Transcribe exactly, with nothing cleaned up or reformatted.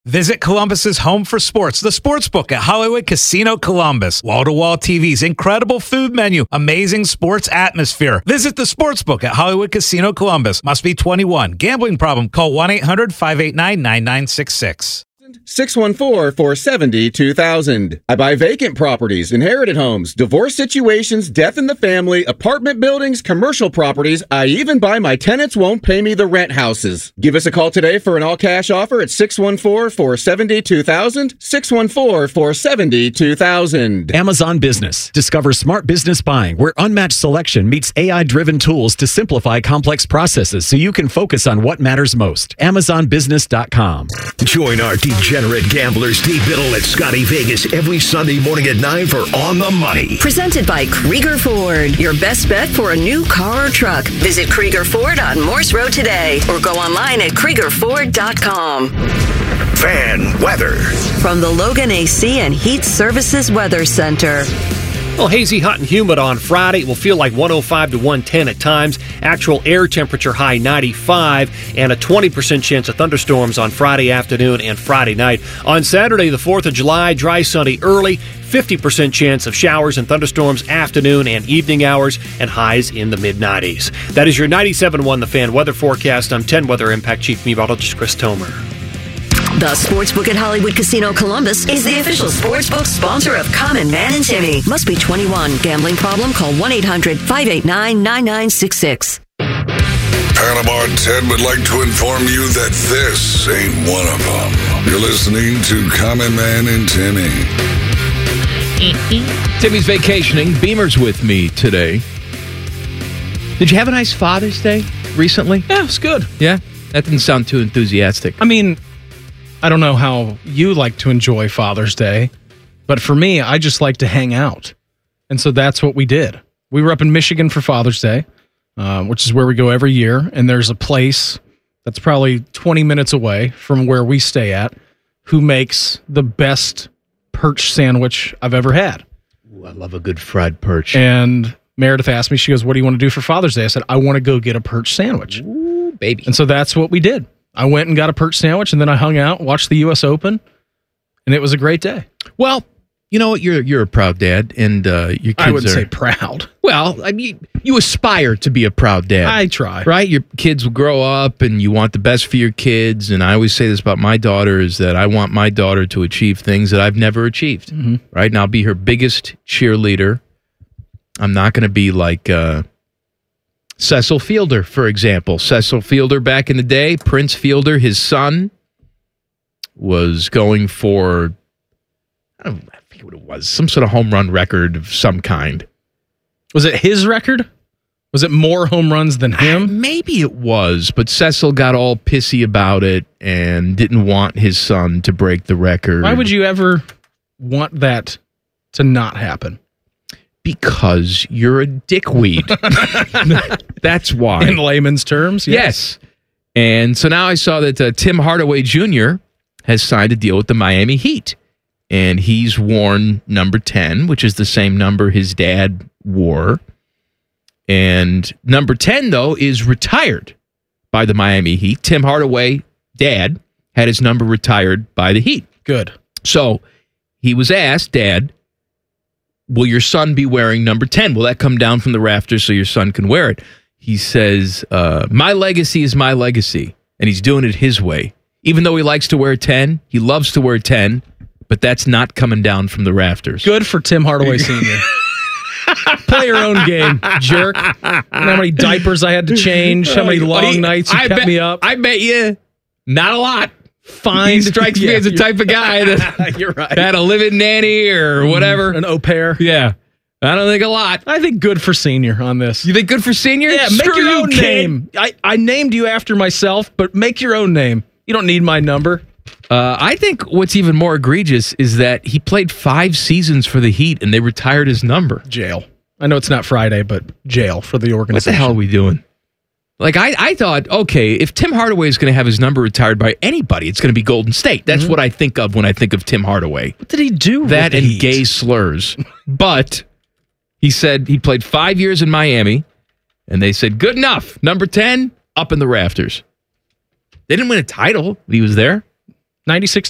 Visit Columbus's home for sports, the Sportsbook at Hollywood Casino Columbus. Wall-to-wall T Vs, incredible food menu, amazing sports atmosphere. Visit the Sportsbook at Hollywood Casino Columbus. Must be twenty-one. Gambling problem? Call one eight hundred five eight nine nine nine six six. six one four, four seven zero, two thousand. I buy vacant properties, inherited homes, divorce situations, death in the family, apartment buildings, commercial properties. I even buy my tenants won't pay me the rent houses. Give us a call today for an all-cash offer at six one four, four seven zero, two thousand, six one four, four seven zero, two thousand. Amazon Business. Discover smart business buying where unmatched selection meets A I-driven tools to simplify complex processes so you can focus on what matters most. Amazon Business dot com. Join our degenerate gambler Steve Biddle at Scotty Vegas every Sunday morning at nine for On the Money. Presented by Krieger Ford. Your best bet for a new car or truck. Visit Krieger Ford on Morse Road today or go online at Krieger Ford dot com. Fan weather. From the Logan A C and Heat Services Weather Center. Well, hazy, hot, and humid on Friday. It will feel like one oh five to one ten at times. Actual air temperature high ninety-five, and a twenty percent chance of thunderstorms on Friday afternoon and Friday night. On Saturday, the fourth of July, dry, sunny early, fifty percent chance of showers and thunderstorms afternoon and evening hours, and highs in the mid-nineties. That is your ninety-seven point one The Fan weather forecast. I'm ten Weather Impact Chief Meteorologist Chris Tomer. The Sportsbook at Hollywood Casino Columbus is the official sportsbook sponsor of Common Man and Timmy. Must be twenty-one. Gambling problem? Call one eight hundred five eight nine nine nine six six. Panama Ted would like to inform you that this ain't one of them. You're listening to Common Man and Timmy. Timmy's vacationing. Beamer's with me today. Did you have a nice Father's Day recently? Yeah, it was good. Yeah? That didn't sound too enthusiastic. I mean, I don't know how you like to enjoy Father's Day, but for me, I just like to hang out. And so that's what we did. We were up in Michigan for Father's Day, uh, which is where we go every year. And there's a place that's probably twenty minutes away from where we stay at who makes the best perch sandwich I've ever had. Ooh, I love a good fried perch. And Meredith asked me, she goes, what do you want to do for Father's Day? I said, I want to go get a perch sandwich. Ooh, baby. And so that's what we did. I went and got a perch sandwich, and then I hung out, watched the U S Open, and it was a great day. Well, you know what? You're you're a proud dad, and uh, your kids I wouldn't are, say proud. Well, I mean, you aspire to be a proud dad. I try. Right? Your kids will grow up, and you want the best for your kids. And I always say this about my daughter, is that I want my daughter to achieve things that I've never achieved. Mm-hmm. Right? And I'll be her biggest cheerleader. I'm not going to be like... Uh, Cecil Fielder, for example. Cecil Fielder back in the day, Prince Fielder, his son, was going for, I don't know, I forget what it was, some sort of home run record of some kind. Was it his record? Was it more home runs than him? Uh, maybe it was, but Cecil got all pissy about it and didn't want his son to break the record. Why would you ever want that to not happen? Because you're a dickweed. That's why. In layman's terms, yes. yes. And so now I saw that uh, Tim Hardaway Junior has signed a deal with the Miami Heat. And he's worn number ten, which is the same number his dad wore. And number ten, though, is retired by the Miami Heat. Tim Hardaway, dad, had his number retired by the Heat. Good. So he was asked, Dad, will your son be wearing number ten? Will that come down from the rafters so your son can wear it? He says, uh, my legacy is my legacy, and he's doing it his way. Even though he likes to wear ten, he loves to wear ten, but that's not coming down from the rafters. Good for Tim Hardaway Senior Play your own game, jerk. You know how many diapers I had to change, how many long nights you I kept bet, me up? I bet you not a lot. Fine. He strikes yeah, me as the type of guy that you're right. had a live-in nanny or whatever. An au pair. Yeah. I don't think a lot. I think good for Senior on this. You think good for Senior? Yeah, Screw make your you, own kid. name. I, I named you after myself, but make your own name. You don't need my number. Uh, I think what's even more egregious is that he played five seasons for the Heat and they retired his number. Jail. I know it's not Friday, but jail for the organization. What the hell are we doing? Like, I, I thought, okay, if Tim Hardaway is going to have his number retired by anybody, it's going to be Golden State. That's mm-hmm. what I think of when I think of Tim Hardaway. What did he do? That and Heat? Gay slurs. But he said he played five years in Miami, and they said, good enough. Number ten, up in the rafters. They didn't win a title when he was there. ninety-six